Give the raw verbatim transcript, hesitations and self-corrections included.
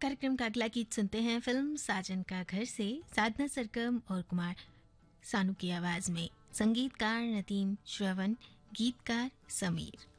कार्यक्रम का अगला गीत सुनते हैं फिल्म साजन का घर से साधना सरगम और कुमार सानू की आवाज में। संगीतकार नदीम श्रवण, गीतकार समीर।